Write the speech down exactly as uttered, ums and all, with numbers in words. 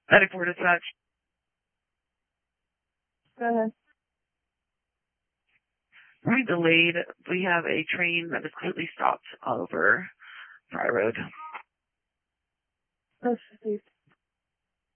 ninety-four dispatch. Go ahead. We're delayed. We have a train that is completely stopped all over Fry Road. That's received.